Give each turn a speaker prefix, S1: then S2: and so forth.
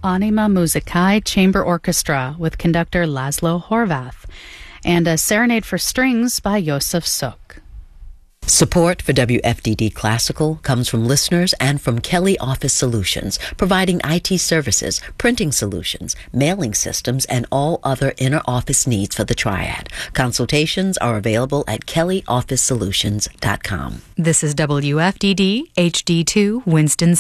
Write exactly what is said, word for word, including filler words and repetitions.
S1: Anima Musicae Chamber Orchestra with conductor Laszlo Horvath, and a Serenade for Strings by Josef Suk.
S2: Support for W F D D Classical comes from listeners and from Kelly Office Solutions, providing I T services, printing solutions, mailing systems, and all other inner office needs for the Triad. Consultations are available at kelly office solutions dot com.
S3: This is W F D D H D two Winston-Salem.